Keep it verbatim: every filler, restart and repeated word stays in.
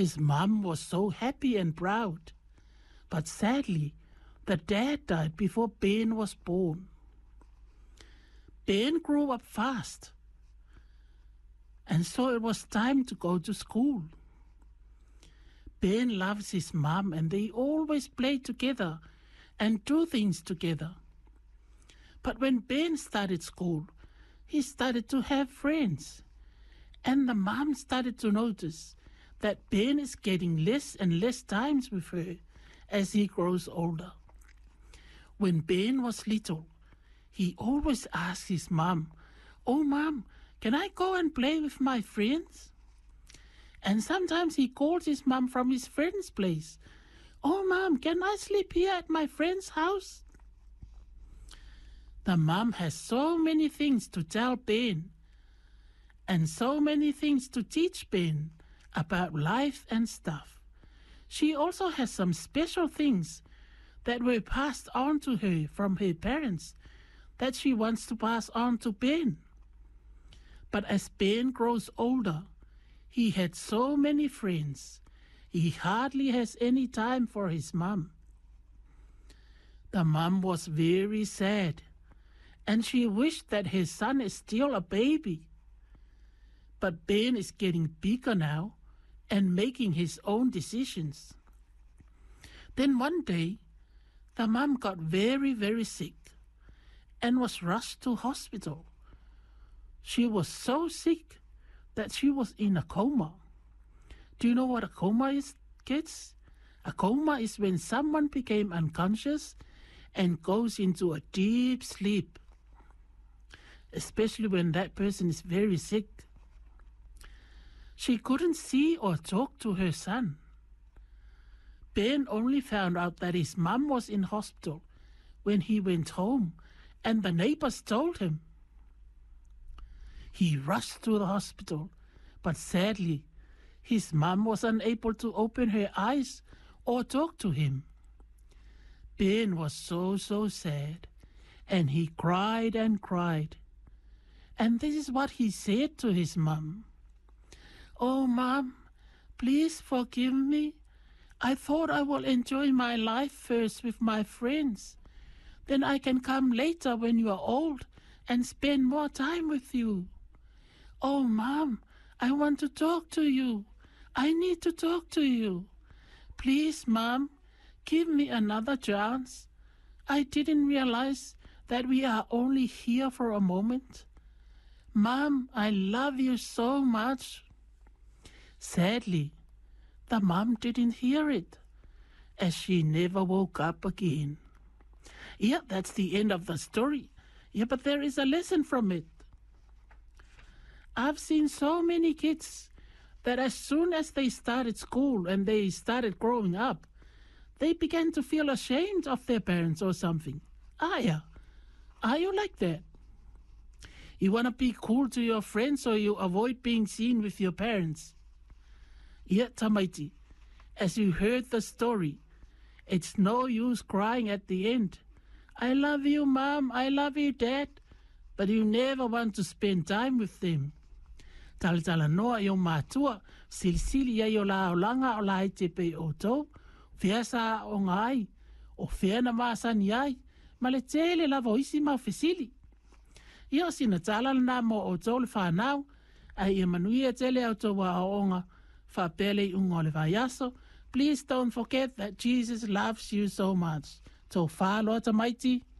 His mum was so happy and proud. But sadly, the dad died before Ben was born. Ben grew up fast, and so it was time to go to school. Ben loves his mum, and they always play together and do things together. But when Ben started school, he started to have friends, and the mum started to notice that Ben is getting less and less times with her as he grows older. When Ben was little, he always asked his mum, "Oh, Mum, can I go and play with my friends?" And sometimes he called his mum from his friend's place. "Oh, Mum, can I sleep here at my friend's house?" The mum has so many things to tell Ben, and so many things to teach Ben about life and stuff. She also has some special things that were passed on to her from her parents that she wants to pass on to Ben. But as Ben grows older, he had so many friends, he hardly has any time for his mum. The mum was very sad, and she wished that her son is still a baby. But Ben is getting bigger now and making his own decisions. Then one day, the mum got very, very sick and was rushed to hospital. She was so sick that she was in a coma. Do you know what a coma is, kids? A coma is when someone became unconscious and goes into a deep sleep, especially when that person is very sick. She couldn't see or talk to her son. Ben only found out that his mum was in hospital when he went home, and the neighbors told him. He rushed to the hospital, but sadly, his mum was unable to open her eyes or talk to him. Ben was so, so sad, and he cried and cried. And this is what he said to his mum. "Oh, Mum, please forgive me. I thought I will enjoy my life first with my friends. Then I can come later when you are old and spend more time with you. Oh, Mum, I want to talk to you. I need to talk to you. Please, Mum, give me another chance. I didn't realize that we are only here for a moment. Mum, I love you so much." Sadly, the mum didn't hear it, as she never woke up again. Yeah, that's the end of the story. Yeah, but there is a lesson from it. I've seen so many kids that as soon as they started school and they started growing up, they began to feel ashamed of their parents or something. Ah, yeah. Are you like that? You want to be cool to your friends, so you avoid being seen with your parents. Yeah, Tamaiti, as you heard the story, it's no use crying at the end. I love you, Mom, I love you, Dad, but you never want to spend time with them. Talatala noa yo mātua, silisili ya yo la olanga o la te pe o tau, whea sa o ngai, o whea na maasani ai, ma le tele la voisi ma fesili. Ia sina tala na mo o tau le whanau, ai e manuia tele au tau wa aonga, whapele ungo le vaiaso. Please don't forget that Jesus loves you so much. Tau whāloa tamaiti.